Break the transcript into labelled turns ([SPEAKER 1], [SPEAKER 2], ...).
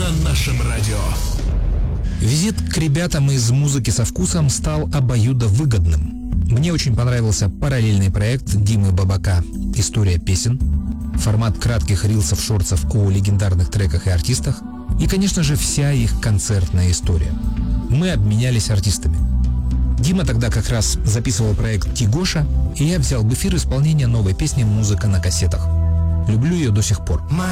[SPEAKER 1] на нашем радио.
[SPEAKER 2] Визит к ребятам из «Музыки со вкусом» стал обоюдовыгодным. Мне очень понравился параллельный проект Димы Бабака «История песен», формат кратких рилсов-шортсов о легендарных треках и артистах, и, конечно же, вся их концертная история. Мы обменялись артистами. Дима тогда как раз записывал проект «Тигоша», и я взял в эфир исполнение новой песни «Музыка на кассетах». Люблю ее до сих пор.